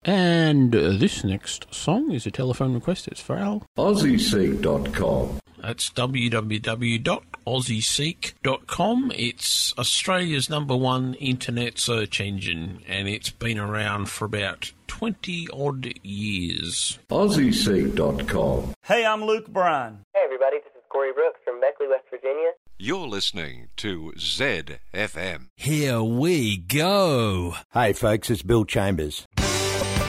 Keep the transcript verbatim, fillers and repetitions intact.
And uh, this next song is a telephone request. It's for Al. Aussie Seek dot com. That's w w w dot aussie seek dot com. It's Australia's number one internet search engine, and it's been around for about twenty-odd years. Aussie Seek dot com. Hey, I'm Luke Bryan. Hey, everybody, this is Corey Brooks from Beckley, West Virginia. You're listening to Z F M. Here we go. Hey folks, it's Bill Chambers.